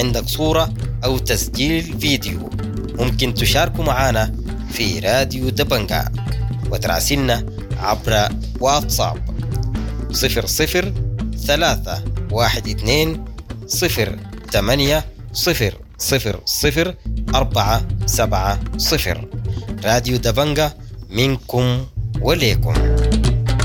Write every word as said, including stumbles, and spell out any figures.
عندك صورة أو تسجيل فيديو ممكن تشاركوا معنا في راديو دبنجة وتراسلنا عبر واتساب صفر صفر ثلاثة واحد اثنين صفر ثمانية صفر صفر صفر أربعة سبعة صفر. راديو دبنجة منكم وليكم.